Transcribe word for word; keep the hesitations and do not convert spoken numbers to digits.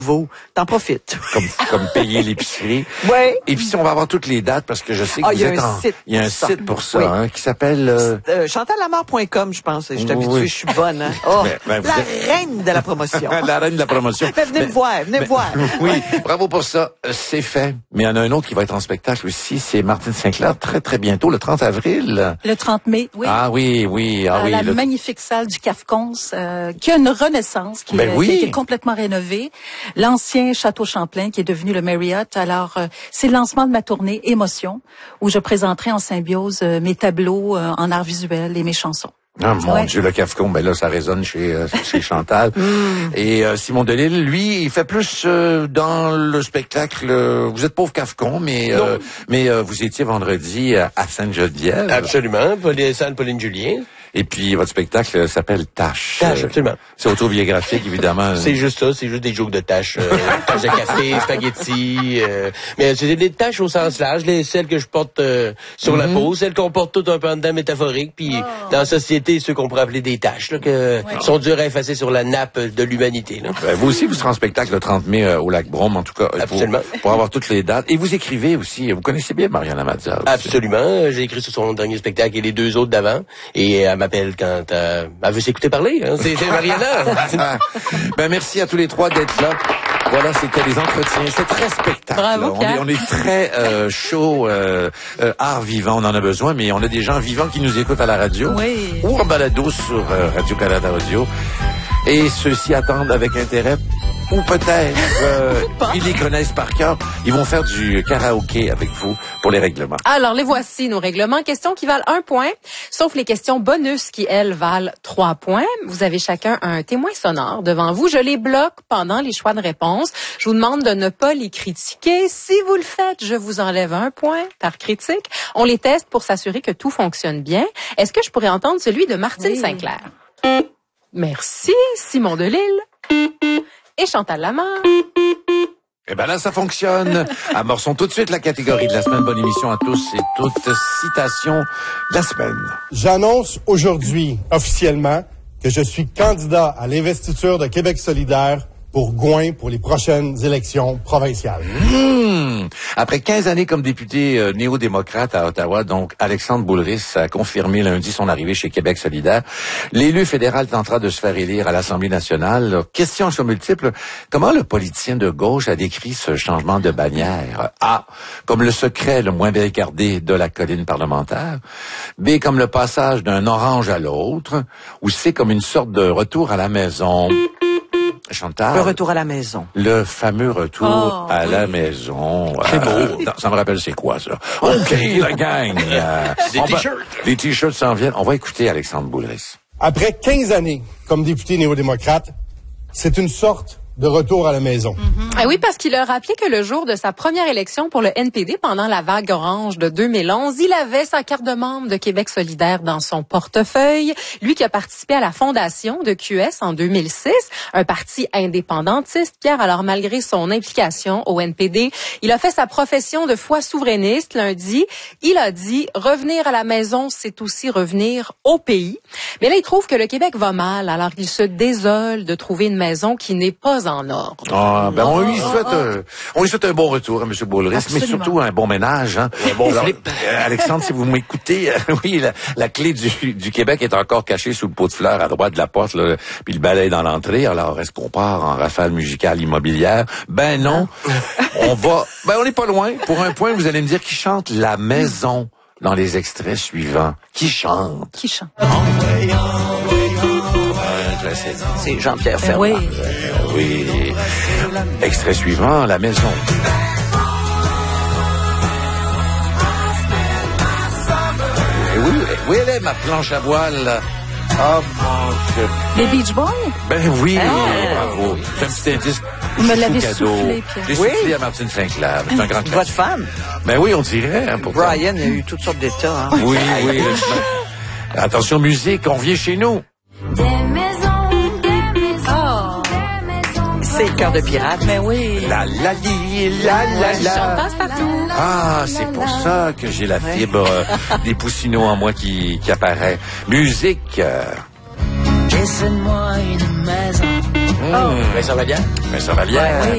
Vaut, t'en profites. Comme, comme payer l'épicerie. Oui. Et puis si on va avoir toutes les dates, parce que je sais que ah, vous êtes en... Site il y a un ça. site pour ça, oui. hein, qui s'appelle... Euh... Euh, chantal lamar point com, je pense. Je suis habituée, oui. je suis bonne. Hein? Oh, ben, ben, la êtes... reine de la promotion. la reine de la promotion. Mais venez mais, me voir, venez mais, me voir. Oui, bravo pour ça. C'est fait. Mais il y en a un autre qui va être en spectacle aussi. C'est Martine Sinclair, très, très bientôt, le trente avril. Le trente mai, oui. Ah oui, oui. Ah, à oui la le... magnifique salle du Cafcons, euh, qui a une renaissance, qui, ben euh, oui. qui a été complètement rénovée. L'ancien Château Champlain, qui est devenu le Marriott. Alors, euh, c'est le lancement de ma tournée Émotion, où je présenterai en symbiose euh, mes tableaux euh, en art visuel et mes chansons. Ah, mon ouais. Dieu, le Cafcon, ben là, ça résonne chez, euh, chez Chantal. mm. Et euh, Simon Delille, lui, il fait plus euh, dans le spectacle. Euh, vous êtes pauvre Cafcon, mais euh, mais euh, vous étiez vendredi à, à Sainte-Geneviève. Absolument, Pauline, Sainte-Pauline-Julien. Et puis, votre spectacle s'appelle Tâche. Tâche, absolument. C'est autobiographique, évidemment. C'est juste ça, c'est juste des jokes de tâches. Euh, tâches de café, spaghetti. Euh, mais c'est des tâches au sens large, les, celles que je porte euh, sur mm-hmm. la peau, celles qu'on porte tout un peu en dedans métaphorique. Puis oh. dans la société, ceux qu'on pourrait appeler des tâches, là, que ouais. sont dures à effacer sur la nappe de l'humanité. Là. Ben, vous aussi, vous serez en spectacle le trente mai euh, au Lac Brome, en tout cas. Absolument. Pour, pour avoir toutes les dates. Et vous écrivez aussi. Vous connaissez bien Mariana Mazza aussi. Absolument. J'ai écrit sur son dernier spectacle et les deux autres d'avant. Et elle m'appelle quand... Euh, elle veut s'écouter parler, hein. C'est, c'est Mariana. Ben, merci à tous les trois d'être là. Voilà, c'était les entretiens. C'est très spectacle. Bravo, on, est, on est très euh, chaud, euh, euh, art vivant, on en a besoin, mais on a des gens vivants qui nous écoutent à la radio. Oui. Ou en balado sur euh, Radio-Canada Audio. Et ceux-ci attendent avec intérêt. Ou peut-être, euh, ils les connaissent par cœur. Ils vont faire du karaoké avec vous pour les règlements. Alors, les voici, nos règlements. Questions qui valent un point, sauf les questions bonus qui, elles, valent trois points. Vous avez chacun un témoin sonore devant vous. Je les bloque pendant les choix de réponse. Je vous demande de ne pas les critiquer. Si vous le faites, je vous enlève un point par critique. On les teste pour s'assurer que tout fonctionne bien. Est-ce que je pourrais entendre celui de Martine oui. Sinclair? Merci, Simon Delille. Et Chantal Lamar. Eh ben là, ça fonctionne. Amorçons tout de suite la catégorie de la semaine. Bonne émission à tous et toutes. Citation de la semaine. J'annonce aujourd'hui, officiellement, que je suis candidat à l'investiture de Québec solidaire pour Gouin pour les prochaines élections provinciales. Mmh. Après quinze années comme député euh, néo-démocrate à Ottawa, donc Alexandre Boulris a confirmé lundi son arrivée chez Québec solidaire. L'élu fédéral tentera de se faire élire à l'Assemblée nationale. Question sur multiples. Comment le politicien de gauche a décrit ce changement de bannière? A. Comme le secret le moins barricadé de la colline parlementaire. B. Comme le passage d'un orange à l'autre. Ou C. Comme une sorte de retour à la maison. Chantal. Le retour à la maison. Le fameux retour oh, à oui. la maison. C'est euh, beau. Ça me rappelle c'est quoi ça? OK, la gang. Euh, des t-shirts. Va, les t-shirts s'en viennent. On va écouter Alexandre Boulris. Après quinze années comme député néo-démocrate, c'est une sorte de retour à la maison. Mm-hmm. Ah oui, parce qu'il a rappelé que le jour de sa première élection pour le N P D, pendant la vague orange de deux mille onze, il avait sa carte de membre de Québec solidaire dans son portefeuille. Lui qui a participé à la fondation de Q S en deux mille six, un parti indépendantiste, Pierre. Alors, malgré son implication au N P D, il a fait sa profession de foi souverainiste lundi. Il a dit, revenir à la maison, c'est aussi revenir au pays. Mais là, il trouve que le Québec va mal, alors il se désole de trouver une maison qui n'est pas en ordre. Ah, ben, on lui souhaite, un, on lui souhaite un bon retour à M. Boulris, mais surtout un bon ménage, hein. Un bon Alors, euh, Alexandre, si vous m'écoutez, euh, oui, la, la clé du, du Québec est encore cachée sous le pot de fleurs à droite de la porte, là, puis le balai dans l'entrée. Alors, est-ce qu'on part en rafale musicale immobilière? Ben non. On va, ben on n'est pas loin. Pour un point, vous allez me dire qui chante La Maison dans les extraits suivants. Qui chante? Qui chante? C'est Jean-Pierre Ben Ferland. oui. Euh, oui. Extrait suivant, La Maison. Et oui, oui, elle est ma planche à voile. Oh mon Dieu. Les Beach Boys? Ben oui, Ah. bravo. C'est un petit indice. Vous me Chouchou l'avez cadeau. soufflé, Pierre. J'ai Oui. soufflé à Martine Sinclair. C'est un grand Votre classique. femme? Ben oui, on dirait. Hein, pour Brian a eu toutes sortes d'états. Hein? Oui, oui. le- Attention musique, on vient chez nous. Des maisons, des maisons, Oh. des maisons. C'est Cœur de pirate. Mais oui. La la li, la la Chante la. passe-partout. Ah, c'est pour ça que j'ai la fibre euh, des poussinots en moi qui, qui apparaît. Musique. Euh... Dessine-moi une maison. Mmh. Mais ça va bien. Mais ça va bien. Oui.